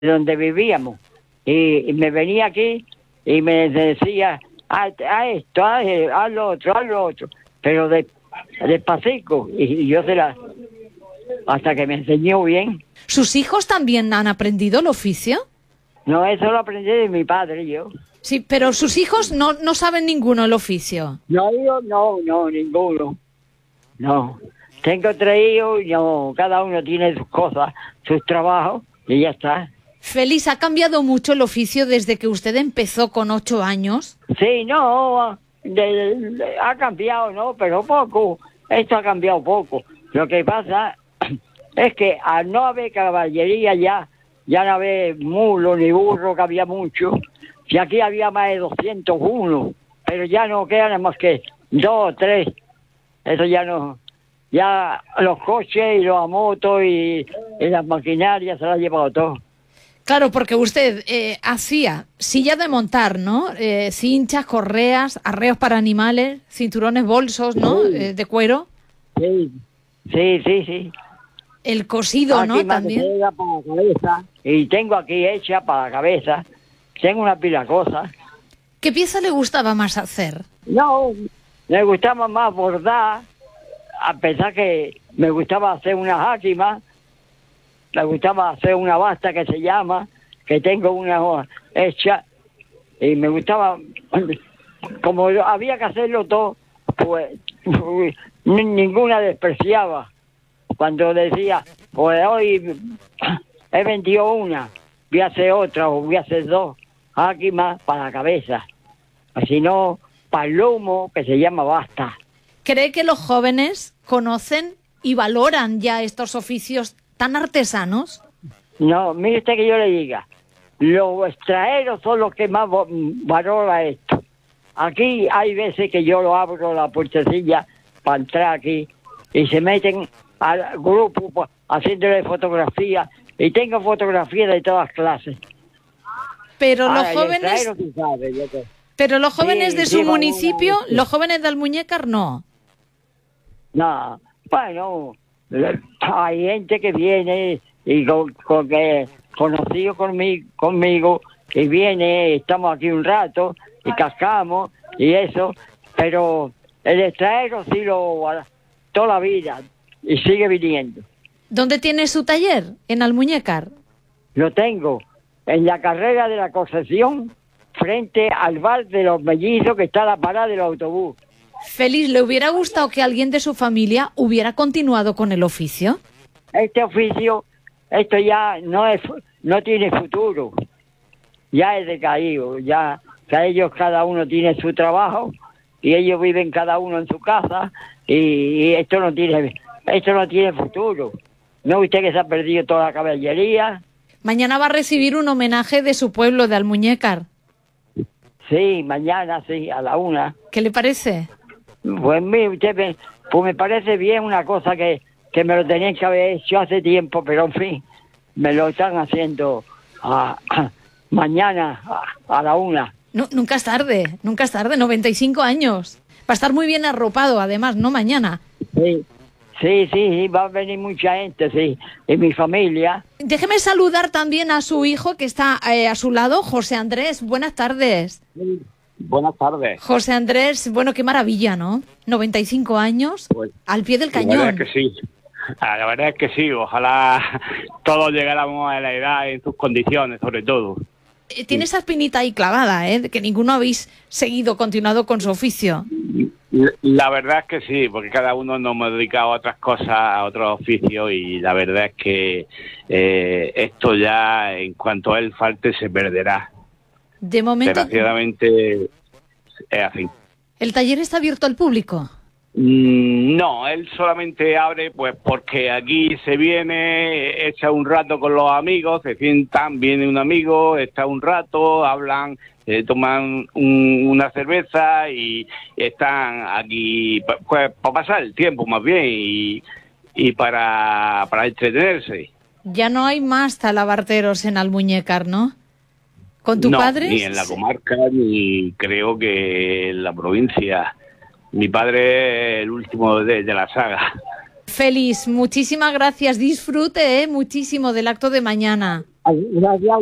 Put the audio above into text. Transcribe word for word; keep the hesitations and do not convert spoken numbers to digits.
donde vivíamos. Y, y me venía aquí y me decía, haz, haz esto, haz, haz lo otro, haz lo otro. Pero de, despacito. Y, y yo se la... hasta que me enseñó bien. ¿Sus hijos también han aprendido el oficio? No, eso lo aprendí de mi padre, yo. Sí, pero sus hijos no, no saben ninguno el oficio. No, yo no, no, ninguno. No. Tengo tres hijos y no, cada uno tiene sus cosas, sus trabajos y ya está. Félix, ¿ha cambiado mucho el oficio desde que usted empezó con ocho años? Sí, no, de, de, ha cambiado, ¿no? Pero poco. Esto ha cambiado poco. Lo que pasa es que al no haber caballería ya, ya no había mulo ni burro, que había mucho. Si aquí había más de doscientos uno, pero ya no quedan más que dos o tres. Eso ya no... Ya los coches y los motos y, y las maquinarias se las ha llevado todo. Claro, porque usted eh, hacía silla de montar, ¿no? Eh, cinchas, correas, arreos para animales, cinturones, bolsos, ¿no? Sí. Eh, de cuero. Sí, sí, sí, sí. El cosido, aquí ¿no? También. Para la cabeza, y tengo aquí hecha para la cabeza. Tengo una pila de cosas. ¿Qué pieza le gustaba más hacer? No, me gustaba más bordar, a pesar que me gustaba hacer una jáquima, me gustaba hacer una basta que se llama, que tengo una hecha, y me gustaba, como había que hacerlo todo, pues ninguna despreciaba. Cuando decía, pues hoy he vendido una, voy a hacer otra o voy a hacer dos, jáquimas para la cabeza. Si no, para el lomo, que se llama basta. ¿Cree que los jóvenes conocen y valoran ya estos oficios tan artesanos? No, mire usted que yo le diga, los extranjeros son los que más valoran esto. Aquí hay veces que yo lo abro la puertecilla para entrar aquí y se meten al grupo pues, haciéndole fotografías, y tengo fotografías de todas clases. Pero los Ahora, jóvenes... sabe, yo te... Pero los jóvenes sí, de sí, su municipio, una... los jóvenes de Almuñécar, no. No, bueno, hay gente que viene y con, con que conocido conmigo, conmigo y viene, estamos aquí un rato y cascamos y eso, pero el extranjero sí lo toda la vida y sigue viniendo. ¿Dónde tiene su taller? ¿En Almuñécar? Lo tengo en la carrera de la Concepción, frente al bar de los Mellizos, que está a la parada del autobús. Félix, ¿le hubiera gustado que alguien de su familia hubiera continuado con el oficio? Este oficio, esto ya no es, no tiene futuro. Ya es decaído, ya que ellos cada uno tiene su trabajo y ellos viven cada uno en su casa y, y esto no tiene, esto no tiene futuro. ¿No usted que se ha perdido toda la caballería? Mañana va a recibir un homenaje de su pueblo, de Almuñécar. Sí, mañana, sí, a la una. ¿Qué le parece? Pues mire, usted me, pues me parece bien una cosa que, que me lo tenían que haber hecho hace tiempo, pero en fin, me lo están haciendo a, a, mañana a, a la una. No, nunca es tarde, nunca es tarde, noventa y cinco años. Va a estar muy bien arropado, además, no mañana. Sí, sí, sí, sí, va a venir mucha gente, sí, y mi familia. Déjeme saludar también a su hijo que está eh, a su lado, José Andrés. Buenas tardes. Sí. Buenas tardes. José Andrés, bueno, qué maravilla, ¿no? noventa y cinco años, pues, al pie del cañón. La verdad es que sí, la verdad es que sí, ojalá todos llegáramos a la edad en sus condiciones, sobre todo. Tiene esa espinita ahí clavada, ¿eh? De que ninguno habéis seguido, continuado con su oficio. La verdad es que sí, porque cada uno nos hemos dedicado a otras cosas, a otros oficios, y la verdad es que eh, esto ya, en cuanto a él falte, se perderá. De momento... Desgraciadamente es así. ¿El taller está abierto al público? Mm, no, él solamente abre pues porque aquí se viene, echa un rato con los amigos, se sientan, viene un amigo, está un rato, hablan, eh, toman un, una cerveza y están aquí pues para pasar el tiempo más bien y, y para, para entretenerse. Ya no hay más talabarteros en Almuñécar, ¿no? ¿Con tu no, padre? Ni en la comarca, ni creo que en la provincia. Mi padre es el último de, de la saga. Félix, muchísimas gracias. Disfrute ¿eh? muchísimo del acto de mañana. Gracias.